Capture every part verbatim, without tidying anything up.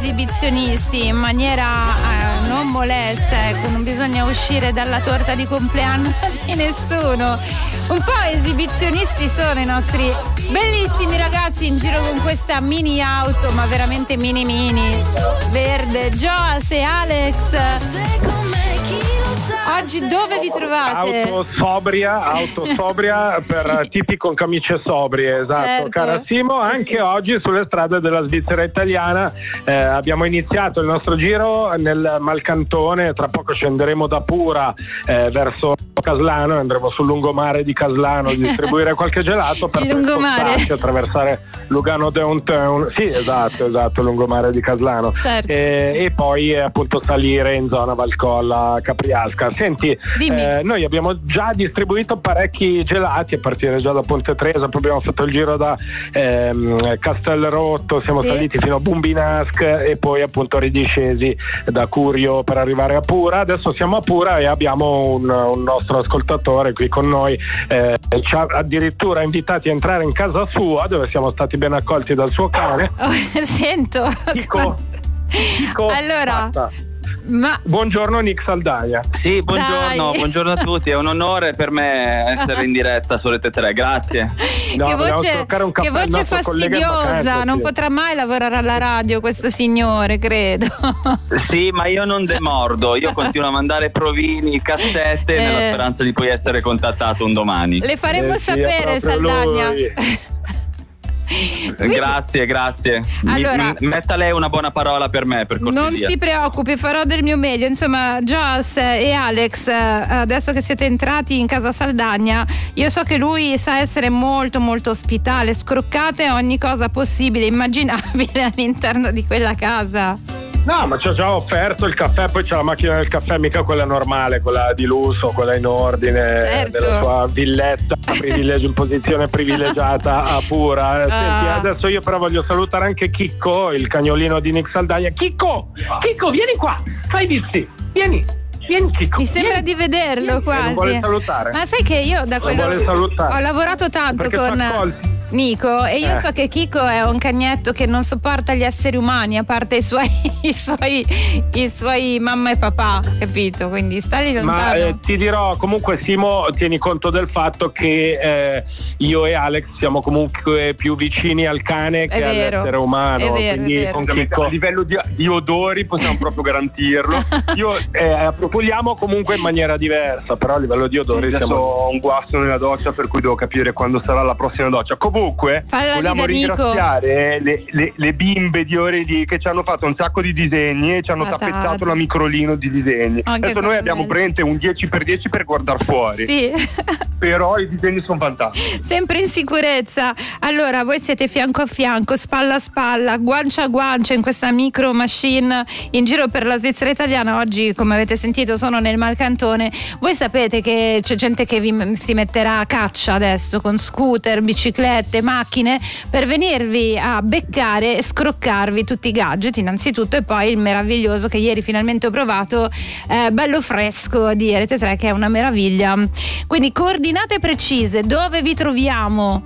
esibizionisti in maniera eh, non molesta, ecco, non bisogna uscire dalla torta di compleanno di nessuno. Un po' esibizionisti sono i nostri bellissimi ragazzi in giro con questa mini auto, ma veramente mini mini, verde. Joas e Alex, oggi dove vi trovate? Auto sobria, auto sobria per sì. tipi con camicie sobrie, esatto, certo. cara Simo, anche sì. Oggi sulle strade della Svizzera italiana eh, abbiamo iniziato il nostro giro nel Malcantone, tra poco scenderemo da Pura eh, verso Caslano, andremo sul lungomare di Caslano a distribuire qualche gelato per poi spostarci, attraversare Lugano Downtown, sì esatto, esatto, lungomare di Caslano, certo. e, e poi eh, appunto salire in zona Valcolla Capriasca. Senti, eh, noi abbiamo già distribuito parecchi gelati a partire già da Ponte Tresa, poi abbiamo fatto il giro da ehm, Castelrotto, siamo sì. saliti fino a Bumbinasc e poi appunto ridiscesi da Curio per arrivare a Pura. Adesso siamo a Pura e abbiamo un, un nostro ascoltatore qui con noi, eh, ci ha addirittura invitati a entrare in casa sua, dove siamo stati ben accolti dal suo cane. Oh, sento Chico, Chico, allora basta. Ma... Buongiorno Nick Saldagna. Sì, buongiorno, Dai. buongiorno a tutti, è un onore per me essere in diretta su Rete tre, grazie. No, che voce, un che voce fastidiosa, vacanza, non sì. potrà mai lavorare alla radio questo signore, credo. Sì, ma io non demordo, io continuo a mandare provini, cassette eh. nella speranza di poi essere contattato un domani. Le faremo eh, sapere, sì, Saldagna. Quindi, grazie, grazie. Allora, Mi, metta lei una buona parola per me, per cortesia. Non si preoccupi, farò del mio meglio. Insomma, Joas e Alex, adesso che siete entrati in casa Saldagna, io so che lui sa essere molto molto ospitale, scroccate ogni cosa possibile, immaginabile all'interno di quella casa. No, ma ci ho già offerto il caffè, poi c'è la macchina del caffè, mica quella normale, quella di lusso, quella in ordine, certo. della sua villetta in posizione privilegiata a Pura. Senti, Ah. adesso io però voglio salutare anche Chicco, il cagnolino di Nick Saldagna. Chicco! Chicco, vieni qua! Fai visti! Vieni! Vieni, Chicco! Mi sembra vieni. di vederlo Vieni. quasi. Non vuole salutare. Ma sai che io da quello vuole salutare. ho lavorato tanto Perché con t'accolti. Nico e io Eh. so che Chico è un cagnetto che non sopporta gli esseri umani, a parte i suoi i suoi, i suoi mamma e papà, capito? Quindi stai lontano. Ma eh, ti dirò, comunque Simo, tieni conto del fatto che eh, io e Alex siamo comunque più vicini al cane che vero, all'essere umano, è vero, quindi è vero. con Chicco, A livello di, di odori possiamo proprio garantirlo. io eh, propoliamo comunque in maniera diversa, però a livello di odori Adesso siamo... ho un guasto nella doccia, per cui devo capire quando sarà la prossima doccia. Comunque Falla vogliamo lì da Nico. ringraziare le, le, le bimbe di Oredi che ci hanno fatto un sacco di disegni e ci hanno Ah, tappezzato tardi. la microlino di disegni. Anche Adesso noi con abbiamo me. praticamente un dieci per dieci per guardare fuori. Sì. Però i disegni sono fantastici. Sempre in sicurezza. Allora, voi siete fianco a fianco, spalla a spalla, guancia a guancia in questa micro machine in giro per la Svizzera italiana. Oggi, come avete sentito, sono nel Malcantone. Voi sapete che c'è gente che vi si metterà a caccia adesso con scooter, biciclette, macchine per venirvi a beccare e scroccarvi tutti i gadget innanzitutto, e poi il meraviglioso che ieri finalmente ho provato, eh, bello fresco di Rete tre, che è una meraviglia. Quindi coordinate precise, dove vi troviamo?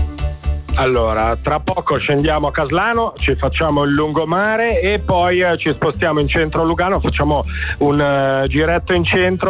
Allora, tra poco scendiamo a Caslano, ci facciamo il lungomare e poi eh, ci spostiamo in centro a Lugano, facciamo un uh, giretto in centro